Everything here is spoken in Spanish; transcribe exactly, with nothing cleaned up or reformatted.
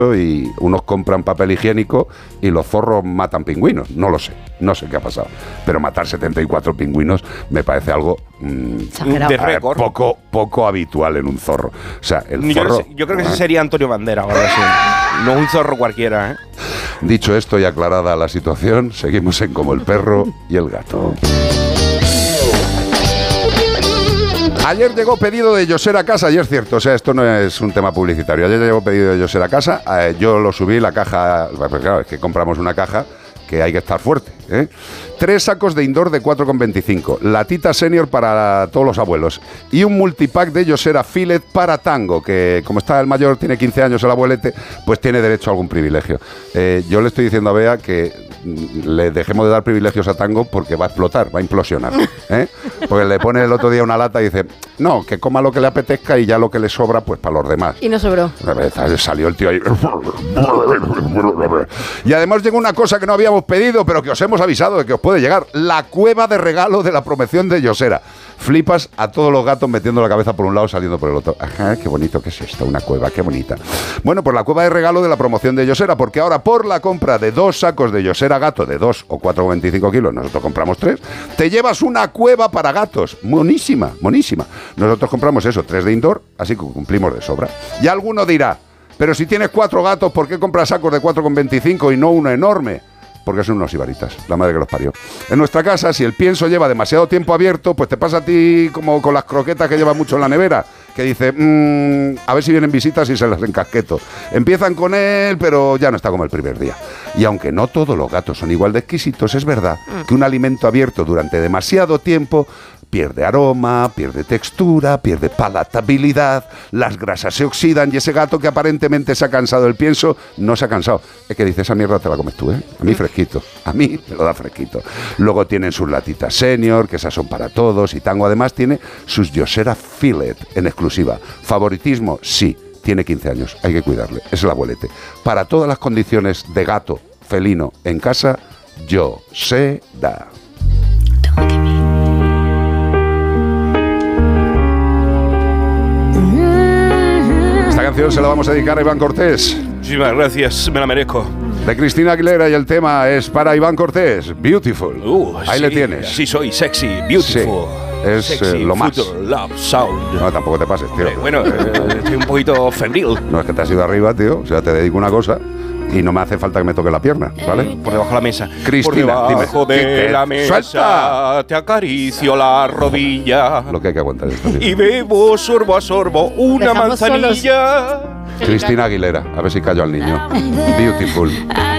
y unos compran papel higiénico y los zorros matan pingüinos. No lo sé, no sé qué ha pasado. Pero matar setenta y cuatro pingüinos me parece algo mmm, de récord. Poco, poco habitual en un zorro. O sea, el yo, zorro, sé, yo creo que ese sería Antonio Bandera o algo así. No un zorro cualquiera, ¿eh? Dicho esto y aclarada la situación, seguimos en Como el perro y el gato. Ayer llegó pedido de Yoser a casa, y es cierto, o sea, esto no es un tema publicitario. Ayer llegó pedido de Yoser a casa, eh, yo lo subí, la caja, pues claro, es que compramos una caja que hay que estar fuerte, ¿eh? Tres sacos de indoor de cuatro con veinticinco, latita senior para todos los abuelos y un multipack de Yosera Filet para Tango, que como está el mayor, tiene quince años el abuelete, pues tiene derecho a algún privilegio. Eh, yo le estoy diciendo a Bea que le dejemos de dar privilegios a Tango porque va a explotar, va a implosionar, ¿eh? Porque le pone el otro día una lata y dice, no, que coma lo que le apetezca y ya lo que le sobra, pues para los demás. Y no sobró. Salió el tío ahí. Y además llegó una cosa que no habíamos pedido, pero que os hemos avisado de que os puede llegar: la cueva de regalo de la promoción de Yosera. Flipas a todos los gatos metiendo la cabeza por un lado, saliendo por el otro. Ajá, qué bonito que es esto, una cueva, qué bonita. Bueno, pues la cueva de regalo de la promoción de Yosera, porque ahora por la compra de dos sacos de Yosera gato de dos o cuatro con veinticinco kilos, nosotros compramos tres, te llevas una cueva para gatos. Monísima, monísima. Nosotros compramos eso, tres de indoor, así que cumplimos de sobra. Y alguno dirá, pero si tienes cuatro gatos, ¿por qué compras sacos de cuatro con veinticinco y no uno enorme? Porque son unos ibaritas, la madre que los parió. En nuestra casa, si el pienso lleva demasiado tiempo abierto, pues te pasa a ti como con las croquetas que lleva mucho en la nevera, que dice, mmm, a ver si vienen visitas y se las encasqueto. Empiezan con él, pero ya no está como el primer día. Y aunque no todos los gatos son igual de exquisitos, es verdad que un alimento abierto durante demasiado tiempo pierde aroma, pierde textura, pierde palatabilidad, las grasas se oxidan y ese gato que aparentemente se ha cansado del pienso, no se ha cansado. Es que dice, esa mierda te la comes tú, ¿eh? A mí fresquito, a mí me lo da fresquito. Luego tienen sus latitas senior, que esas son para todos, y Tango además tiene sus Yosera Filet en exclusiva. ¿Favoritismo? Sí, tiene quince años, hay que cuidarle, es el abuelete. Para todas las condiciones de gato felino en casa, Yosera. Esta canción se la vamos a dedicar a Iván Cortés. Muchísimas gracias, me la merezco. De Cristina Aguilera, y el tema es para Iván Cortés, Beautiful. Uh, Ahí sí, le tienes. Sí, soy sexy, beautiful. Sí, es sexy, eh, lo más. Love sound. No, tampoco te pases, tío. Eh, bueno, eh, estoy un poquito febril. No es que te has ido arriba, tío. O sea, te dedico una cosa y no me hace falta que me toque la pierna, ¿vale? Por debajo de la mesa. Cristina, Por debajo dime. de ¿Qué, qué? la mesa. ¡Suelta! Te acaricio la rodilla. Lo que hay que aguantar esto, tío. Y bebo sorbo a sorbo una Dejamos manzanilla. Cristina Aguilera, a ver si callo al niño. Beautiful.